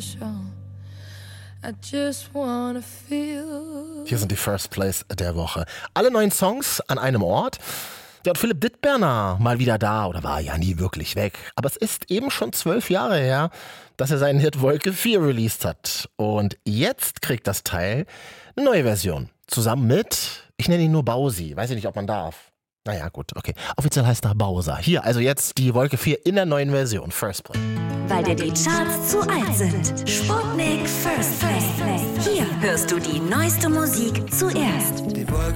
special. I just wanna feel. Hier sind die First Place der Woche. Alle 9 Songs an einem Ort. Ja, und Philipp Dittberner mal wieder da oder war ja nie wirklich weg. Aber es ist eben schon 12 Jahre her, dass er seinen Hit Wolke 4 released hat. Und jetzt kriegt das Teil eine neue Version. Zusammen mit, ich nenne ihn nur Bausi, weiß ich nicht, ob man darf. Naja, gut, okay. Offiziell heißt er Bowser. Hier, also jetzt die Wolke 4 in der neuen Version. First Play. Weil dir die Charts zu alt sind. Sputnik First Play. Hier hörst du die neueste Musik zuerst.